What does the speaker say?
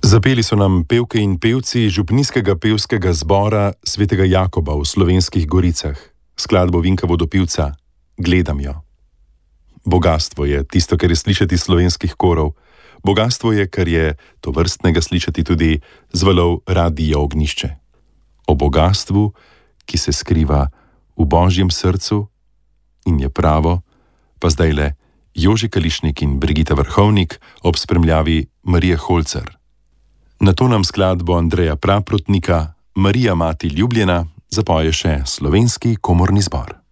Zapeli so nam pevke in pevci župnijskega pevskega zbora Svetega Jakoba v Slovenskih Goricah, skladbo Vinka Vodopivca Gledam jo. Bogastvo je tisto, kar je slišati slovenskih korov. Bogastvo je, kar je to vrstnega slišati tudi z valov Radia Ognjišče. O bogastvu, ki se skriva v Božjem srcu in je pravo, pa zdajle Jože Kališnik in Brigita Vrhovnik ob spremljavi Marije Holcer. Nato nam skladbo Andreja Praprotnika Marija mati ljubljena zapoje še Slovenski komorni zbor.